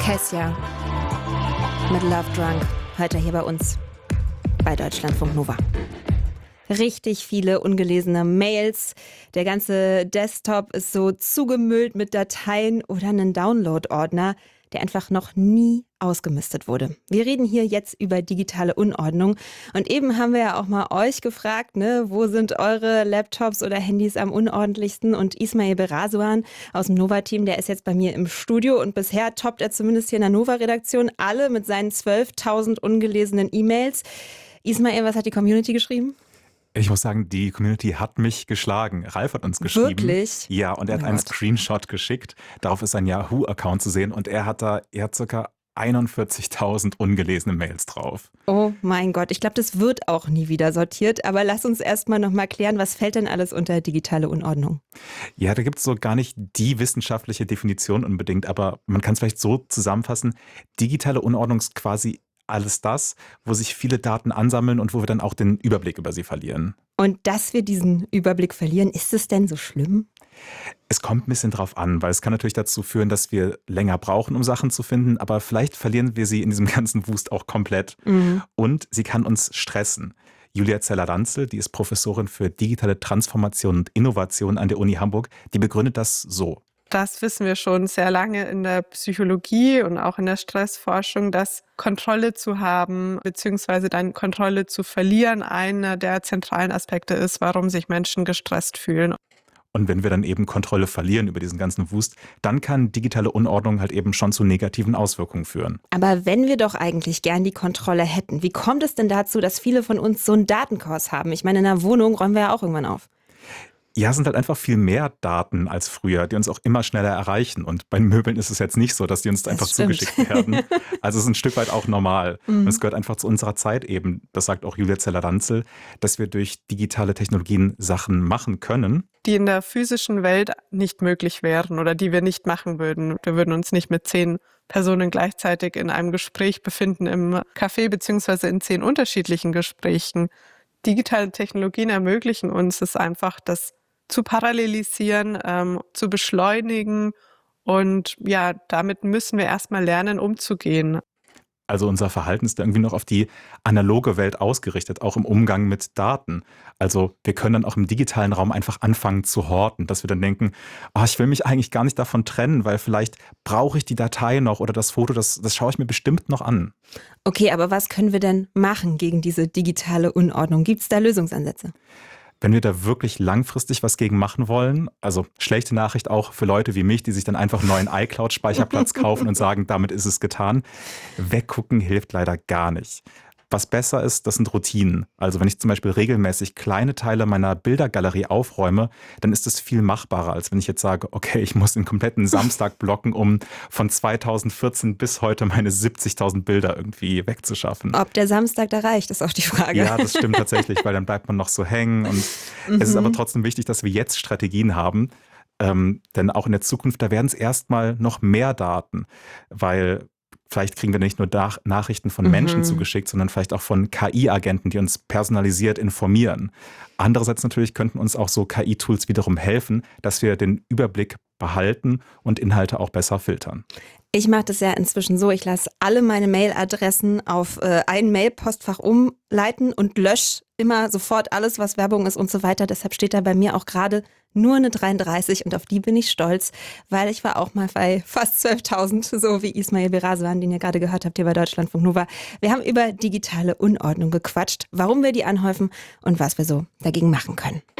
Kesja mit Love Drunk, heute hier bei uns bei Deutschlandfunk Nova. Richtig viele ungelesene Mails. Der ganze Desktop ist so zugemüllt mit Dateien oder einen Download-Ordner, der einfach noch nie ausgemistet wurde. Wir reden hier jetzt über digitale Unordnung. Und eben haben wir ja auch mal euch gefragt, wo sind eure Laptops oder Handys am unordentlichsten? Und Ismail Berasuan aus dem Nova-Team, der ist jetzt bei mir im Studio. Und bisher toppt er zumindest hier in der Nova-Redaktion alle mit seinen 12.000 ungelesenen E-Mails. Ismail, was hat die Community geschrieben? Ich muss sagen, die Community hat mich geschlagen. Ralf hat uns geschrieben. Wirklich? Ja, und er hat einen Screenshot geschickt. Darauf ist ein Yahoo-Account zu sehen und er hat ca. 41.000 ungelesene Mails drauf. Oh mein Gott, ich glaube, das wird auch nie wieder sortiert. Aber lass uns erstmal nochmal klären, was fällt denn alles unter digitale Unordnung? Ja, da gibt es so gar nicht die wissenschaftliche Definition unbedingt, aber man kann es vielleicht so zusammenfassen. Digitale Unordnung ist quasi alles das, wo sich viele Daten ansammeln und wo wir dann auch den Überblick über sie verlieren. Und dass wir diesen Überblick verlieren, ist es denn so schlimm? Es kommt ein bisschen drauf an, weil es kann natürlich dazu führen, dass wir länger brauchen, um Sachen zu finden, aber vielleicht verlieren wir sie in diesem ganzen Wust auch komplett. Und sie kann uns stressen. Julia Zeller-Ranzel, die ist Professorin für digitale Transformation und Innovation an der Uni Hamburg, die begründet das so. Das wissen wir schon sehr lange in der Psychologie und auch in der Stressforschung, dass Kontrolle zu haben bzw. dann Kontrolle zu verlieren einer der zentralen Aspekte ist, warum sich Menschen gestresst fühlen. Und wenn wir dann eben Kontrolle verlieren über diesen ganzen Wust, dann kann digitale Unordnung halt eben schon zu negativen Auswirkungen führen. Aber wenn wir doch eigentlich gern die Kontrolle hätten, wie kommt es denn dazu, dass viele von uns so einen Datenchaos haben? Ich meine, in einer Wohnung räumen wir ja auch irgendwann auf. Ja, es sind halt einfach viel mehr Daten als früher, die uns auch immer schneller erreichen. Und bei Möbeln ist es jetzt nicht so, dass die uns einfach zugeschickt werden. Also es ist ein Stück weit auch normal. Und es gehört einfach zu unserer Zeit eben, das sagt auch Julia Zeller-Ranzel, dass wir durch digitale Technologien Sachen machen können, die in der physischen Welt nicht möglich wären oder die wir nicht machen würden. Wir würden uns nicht mit 10 Personen gleichzeitig in einem Gespräch befinden im Café beziehungsweise in 10 unterschiedlichen Gesprächen. Digitale Technologien ermöglichen uns es einfach, das zu parallelisieren, zu beschleunigen und ja, damit müssen wir erstmal lernen, umzugehen. Also unser Verhalten ist irgendwie noch auf die analoge Welt ausgerichtet, auch im Umgang mit Daten. Also wir können dann auch im digitalen Raum einfach anfangen zu horten, dass wir dann denken, ich will mich eigentlich gar nicht davon trennen, weil vielleicht brauche ich die Datei noch oder das Foto, das schaue ich mir bestimmt noch an. Okay, aber was können wir denn machen gegen diese digitale Unordnung? Gibt es da Lösungsansätze? Wenn wir da wirklich langfristig was gegen machen wollen, also schlechte Nachricht auch für Leute wie mich, die sich dann einfach einen neuen iCloud-Speicherplatz kaufen und sagen, damit ist es getan. Weggucken hilft leider gar nicht. Was besser ist, das sind Routinen. Also wenn ich zum Beispiel regelmäßig kleine Teile meiner Bildergalerie aufräume, dann ist es viel machbarer, als wenn ich jetzt sage, okay, ich muss den kompletten Samstag blocken, um von 2014 bis heute meine 70.000 Bilder irgendwie wegzuschaffen. Ob der Samstag da reicht, ist auch die Frage. Ja, das stimmt tatsächlich, weil dann bleibt man noch so hängen. Und es ist aber trotzdem wichtig, dass wir jetzt Strategien haben, denn auch in der Zukunft, da werden es erstmal noch mehr Daten, weil vielleicht kriegen wir nicht nur Nachrichten von Menschen zugeschickt, sondern vielleicht auch von KI-Agenten, die uns personalisiert informieren. Andererseits natürlich könnten uns auch so KI-Tools wiederum helfen, dass wir den Überblick behalten und Inhalte auch besser filtern. Ich mache das ja inzwischen so, ich lasse alle meine Mailadressen auf ein Mailpostfach umleiten und lösche immer sofort alles, was Werbung ist und so weiter. Deshalb steht da bei mir auch gerade nur eine 33 und auf die bin ich stolz, weil ich war auch mal bei fast 12.000, so wie Ismail Berasuan, den ihr gerade gehört habt hier bei Deutschlandfunk Nova. Wir haben über digitale Unordnung gequatscht, warum wir die anhäufen und was wir so dagegen machen können.